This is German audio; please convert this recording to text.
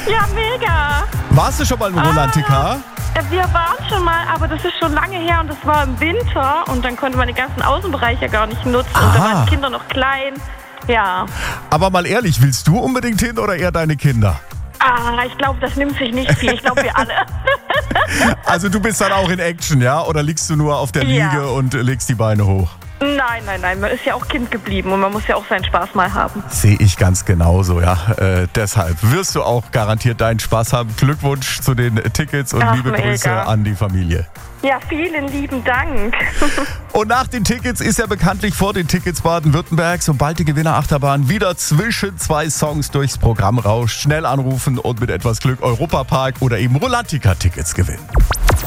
Ja, mega. Warst du schon mal in Rolantica? Wir waren schon mal, aber das ist schon lange her und das war im Winter und dann konnte man den ganzen Außenbereich ja gar nicht nutzen und da waren die Kinder noch klein. Ja. Aber mal ehrlich, willst du unbedingt hin oder eher deine Kinder? Ich glaube, das nimmt sich nicht viel. Ich glaube, wir alle. Also du bist dann auch in Action, ja? Oder liegst du nur auf der Liege und legst die Beine hoch? Nein. Man ist ja auch Kind geblieben und man muss ja auch seinen Spaß mal haben. Sehe ich ganz genauso, ja. Deshalb wirst du auch garantiert deinen Spaß haben. Glückwunsch zu den Tickets und liebe Grüße an die Familie. Ja, vielen lieben Dank. Und nach den Tickets ist ja bekanntlich vor den Tickets Baden-Württemberg, sobald die Gewinnerachterbahn wieder zwischen zwei Songs durchs Programm rauscht. Schnell anrufen und mit etwas Glück Europapark oder eben Rolantica-Tickets gewinnen.